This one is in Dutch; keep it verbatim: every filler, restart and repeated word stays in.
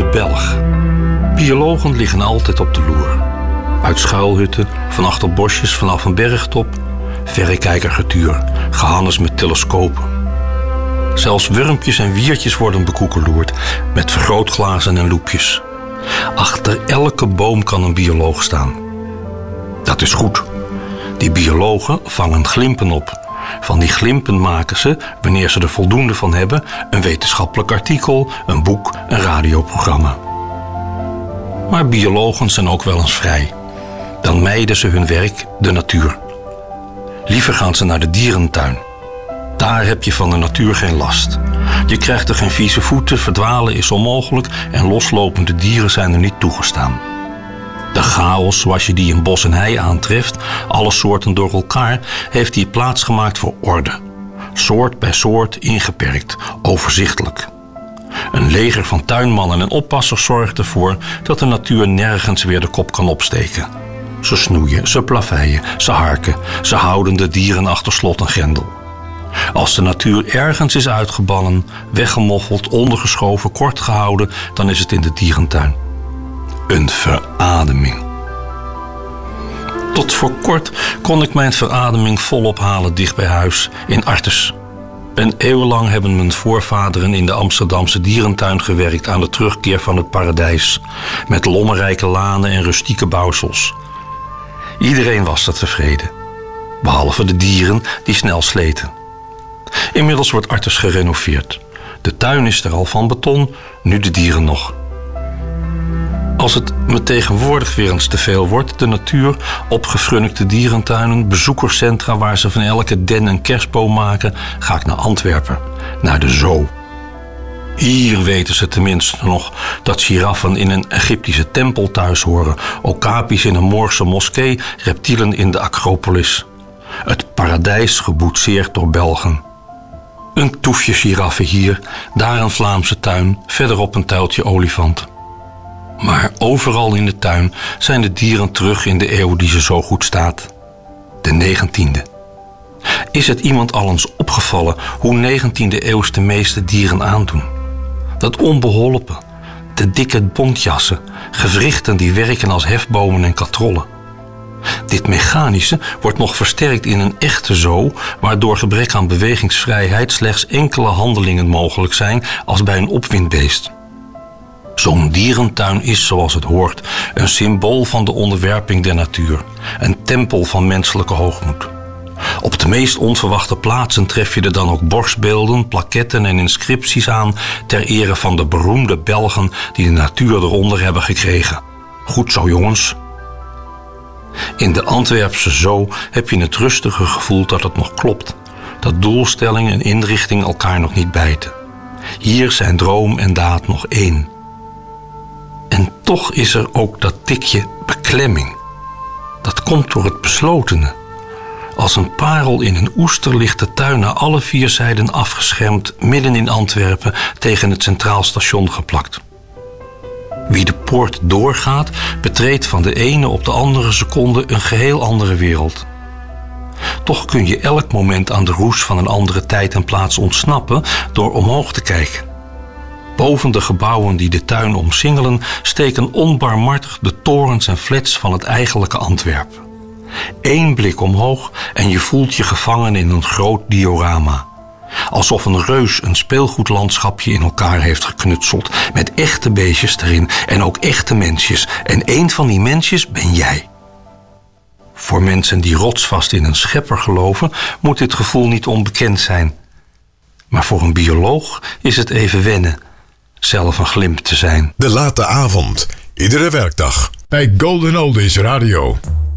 Belg. Biologen liggen altijd op de loer. Uit schuilhutten, van achter bosjes, vanaf een bergtop. Verrekijkergetuur, gehannes met telescopen. Zelfs wurmpjes en wiertjes worden bekoekeloerd met vergrootglazen en loepjes. Achter elke boom kan een bioloog staan. Dat is goed. Die biologen vangen glimpen op. Van die glimpen maken ze, wanneer ze er voldoende van hebben, een wetenschappelijk artikel, een boek, een radioprogramma. Maar biologen zijn ook wel eens vrij. Dan mijden ze hun werk, de natuur. Liever gaan ze naar de dierentuin. Daar heb je van de natuur geen last. Je krijgt er geen vieze voeten, verdwalen is onmogelijk en loslopende dieren zijn er niet toegestaan. De chaos, zoals je die in bos en hei aantreft, alle soorten door elkaar, heeft hier plaats gemaakt voor orde. Soort bij soort ingeperkt, overzichtelijk. Een leger van tuinmannen en oppassers zorgt ervoor dat de natuur nergens weer de kop kan opsteken. Ze snoeien, ze plaveien, ze harken, ze houden de dieren achter slot en grendel. Als de natuur ergens is uitgebannen, weggemoffeld, ondergeschoven, kort gehouden, dan is het in de dierentuin. Een verademing. Tot voor kort kon ik mijn verademing volop halen dicht bij huis, in Artes. En eeuwenlang hebben mijn voorvaderen in de Amsterdamse dierentuin gewerkt aan de terugkeer van het paradijs, met lommerrijke lanen en rustieke bouwsels. Iedereen was er tevreden, behalve de dieren die snel sleten. Inmiddels wordt Artes gerenoveerd. De tuin is er al van beton, nu de dieren nog. Als het me tegenwoordig weer eens te veel wordt, de natuur, opgefrunnikte dierentuinen, bezoekerscentra waar ze van elke den een kerstboom maken, ga ik naar Antwerpen, naar de zoo. Hier weten ze tenminste nog dat giraffen in een Egyptische tempel thuis horen, okapis in een Moorse moskee, reptielen in de Acropolis. Het paradijs geboetseerd door Belgen. Een toefje giraffen hier, daar een Vlaamse tuin, verderop een tuiltje olifanten. Maar overal in de tuin zijn de dieren terug in de eeuw die ze zo goed staat. De negentiende. Is het iemand al eens opgevallen hoe negentiende eeuws de meeste dieren aandoen? Dat onbeholpen, de dikke bontjassen, gewrichten die werken als hefbomen en katrollen. Dit mechanische wordt nog versterkt in een echte zoo, waar door gebrek aan bewegingsvrijheid slechts enkele handelingen mogelijk zijn als bij een opwindbeest. Zo'n dierentuin is, zoals het hoort, een symbool van de onderwerping der natuur, een tempel van menselijke hoogmoed. Op de meest onverwachte plaatsen tref je er dan ook borstbeelden, plaketten en inscripties aan ter ere van de beroemde Belgen die de natuur eronder hebben gekregen. Goed zo, jongens. In de Antwerpse zoo heb je het rustige gevoel dat het nog klopt, dat doelstelling en inrichting elkaar nog niet bijten. Hier zijn droom en daad nog één. En toch is er ook dat tikje beklemming. Dat komt door het beslotene. Als een parel in een oester ligt de tuin naar alle vier zijden afgeschermd, midden in Antwerpen tegen het Centraal Station geplakt. Wie de poort doorgaat, betreedt van de ene op de andere seconde een geheel andere wereld. Toch kun je elk moment aan de roes van een andere tijd en plaats ontsnappen door omhoog te kijken. Boven de gebouwen die de tuin omsingelen steken onbarmhartig de torens en flats van het eigenlijke Antwerpen. Eén blik omhoog en je voelt je gevangen in een groot diorama. Alsof een reus een speelgoedlandschapje in elkaar heeft geknutseld met echte beestjes erin en ook echte mensjes. En één van die mensjes ben jij. Voor mensen die rotsvast in een schepper geloven moet dit gevoel niet onbekend zijn. Maar voor een bioloog is het even wennen zelf een glimp te zijn. De late avond, iedere werkdag bij Golden Oldies Radio.